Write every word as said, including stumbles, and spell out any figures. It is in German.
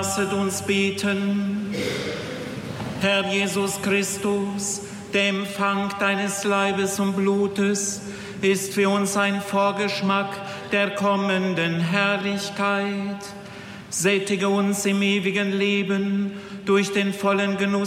Lasset uns beten. Herr Jesus Christus, der Empfang deines Leibes und Blutes ist für uns ein Vorgeschmack der kommenden Herrlichkeit. Sättige uns im ewigen Leben durch den vollen Genuss